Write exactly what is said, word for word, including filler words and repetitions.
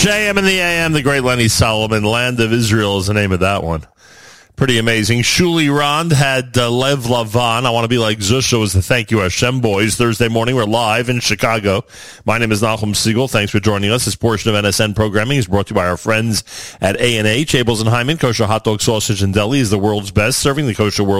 J M in the A M, the great Lenny Solomon, Land of Israel is the name of that one. Pretty amazing. Shuli Rand had uh, Lev Lavan. I want to be like Zusha was the Thank You Hashem Boys. Thursday morning, we're live in Chicago. My name is Nachum Siegel. Thanks for joining us. This portion of N S N programming is brought to you by our friends at A and H. Abels and Hyman, kosher hot dog, sausage, and deli is the world's best, serving the kosher world